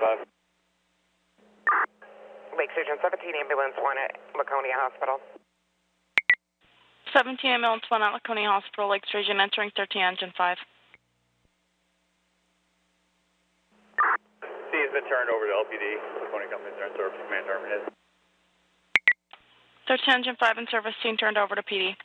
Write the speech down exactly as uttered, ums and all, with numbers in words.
five. Lake Station seventeen, ambulance one at Laconia Hospital. seventeen, ambulance one at Laconia Hospital, Lake Station, entering thirteen, engine five. C has been turned over to L P D. Laconia Company Service Command terminated. thirteen, engine five in service, scene turned over to P D.